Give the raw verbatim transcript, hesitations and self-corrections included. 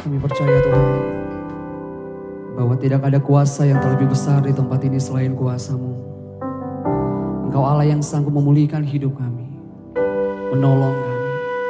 Kami percaya Tuhan, bahwa tidak ada kuasa yang terlebih besar di tempat ini selain kuasa-Mu. Engkau Allah yang sanggup memulihkan hidup kami, menolong kami.